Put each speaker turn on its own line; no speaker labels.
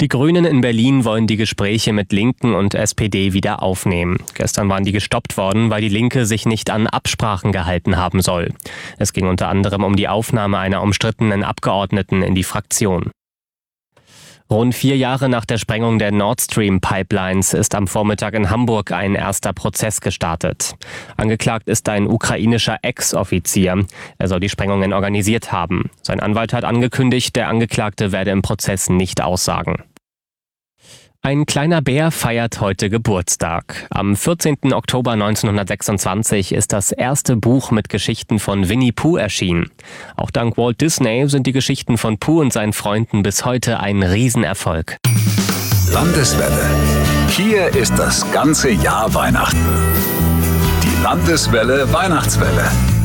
Die Grünen in Berlin wollen die Gespräche mit Linken und SPD wieder aufnehmen. Gestern waren die gestoppt worden, weil die Linke sich nicht an Absprachen gehalten haben soll. Es ging unter anderem um die Aufnahme einer umstrittenen Abgeordneten in die Fraktion. Rund 4 Jahre nach der Sprengung der Nord Stream Pipelines ist am Vormittag in Hamburg ein erster Prozess gestartet. Angeklagt ist ein ukrainischer Ex-Offizier. Er soll die Sprengungen organisiert haben. Sein Anwalt hat angekündigt, der Angeklagte werde im Prozess nicht aussagen. Ein kleiner Bär feiert heute Geburtstag. Am 14. Oktober 1926 ist das erste Buch mit Geschichten von Winnie Pooh erschienen. Auch dank Walt Disney sind die Geschichten von Pooh und seinen Freunden bis heute ein Riesenerfolg.
Landeswelle. Hier ist das ganze Jahr Weihnachten. Die Landeswelle Weihnachtswelle.